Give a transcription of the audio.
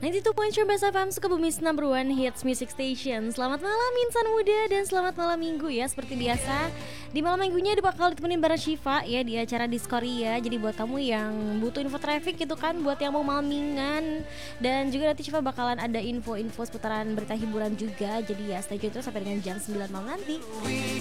92.1 Best FM Sukabumi's number one hits music station. Selamat malam insan muda dan selamat malam minggu ya. Seperti biasa di malam minggunya bakal ditemenin bareng Syifa ya di acara Diskoria. Jadi buat kamu yang butuh info traffic gitu kan, buat yang mau malamingan, dan juga nanti Syifa bakalan ada info-info seputaran berita hiburan juga. Jadi ya stay tune terus sampai dengan jam 9 malam nanti.